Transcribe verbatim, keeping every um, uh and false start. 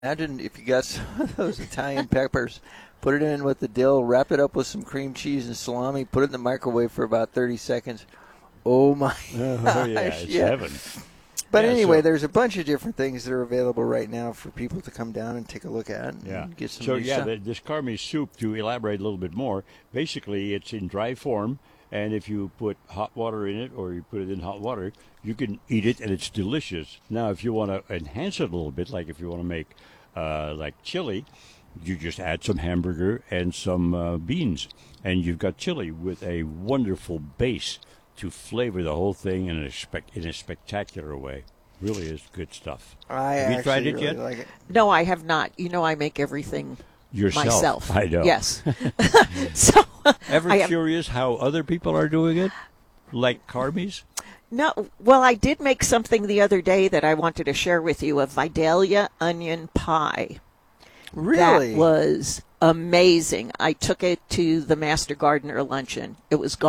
Imagine if you got some of those Italian peppers, put it in with the dill, wrap it up with some cream cheese and salami, put it in the microwave for about thirty seconds. Oh, my Oh, gosh. yeah, it's yeah. heaven. But Yeah, anyway, so- there's a bunch of different things that are available right now for people to come down and take a look at and Yeah. get some So, new yeah, stuff. the, this carmi soup, to elaborate a little bit more, basically it's in dry form, and if you put hot water in it or you put it in hot water, you can eat it, and it's delicious. Now, if you want to enhance it a little bit, like if you want to make uh, like chili, you just add some hamburger and some uh, beans, and you've got chili with a wonderful base to flavor the whole thing in a, spec- in a spectacular way. Really is good stuff. I Have you actually tried it really yet? like it. No, I have not. You know, I make everything Yourself. myself. I know. Yes. so Ever I am- curious how other people are doing it? Like Carmies? No, well, I did make something the other day that I wanted to share with you, a Vidalia onion pie. Really? That was amazing. I took it to the Master Gardener luncheon. It was